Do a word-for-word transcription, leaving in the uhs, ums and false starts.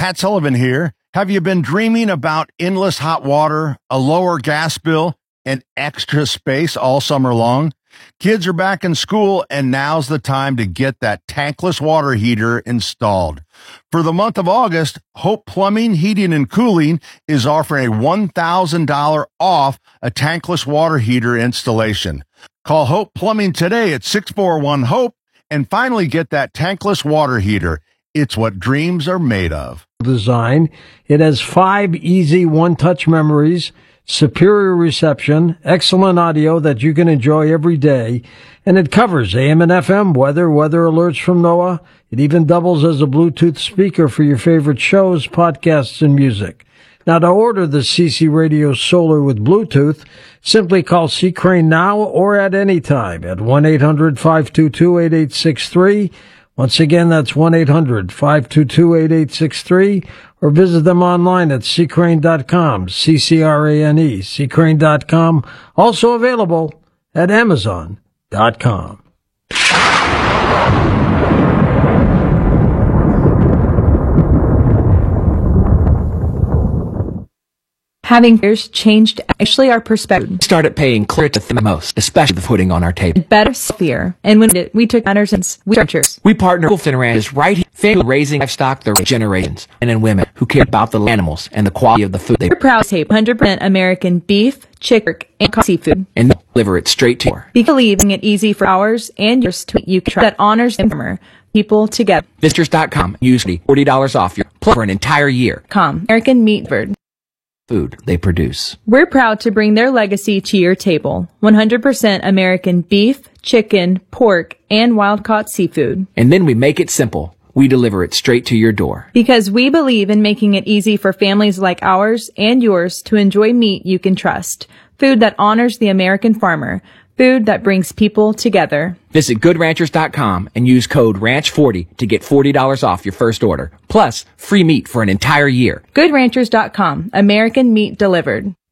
Pat Sullivan here. Have you been dreaming about endless hot water, a lower gas bill, and extra space all summer long? Kids are back in school, and now's the time to get that tankless water heater installed. For the month of August, Hope Plumbing, Heating, and Cooling is offering a one thousand dollars off a tankless water heater installation. Call Hope Plumbing today at six four one HOPE and finally get that tankless water heater. It's what dreams are made of. Design. It has five easy one-touch memories, superior reception, excellent audio that you can enjoy every day, and it covers A M and F M weather, weather alerts from NOAA. It even doubles as a Bluetooth speaker for your favorite shows, podcasts, and music. Now, to order the C C Radio Solar with Bluetooth, simply call C. Crane now or at any time at one eight hundred five two two eight eight six three. Once again, that's one eight hundred five two two eight eight six three, or visit them online at c crane dot com, C C R A N E, c crane dot com, also available at amazon dot com. Having years changed actually our perspective. Started paying clear to the most, especially the fooding on our table. Better fear. And when it, we took matters and we structures. We partner with Finran's right here, family raising livestock the generations, and in women who care about the animals and the quality of the food they We're proud to tape one hundred percent American beef, chicken, and seafood. And they deliver it straight to you. Believing it easy for ours and yours to you can that honors the farmer. People together. Visitors dot com. Use forty dollars off your plus for an entire year. Com. American Meat Bird. Food they produce. We're proud to bring their legacy to your table. one hundred percent American beef, chicken, pork, and wild-caught seafood. And then we make it simple. We deliver it straight to your door. Because we believe in making it easy for families like ours and yours to enjoy meat you can trust. Food that honors the American farmer. Food that brings people together. Visit good ranchers dot com and use code ranch forty to get forty dollars off your first order. Plus, free meat for an entire year. good ranchers dot com. American meat delivered.